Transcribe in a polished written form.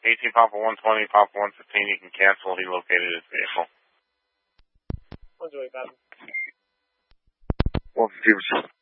18 Papa 120, Papa 115, you can cancel. He located his vehicle. 120, Papa. 150.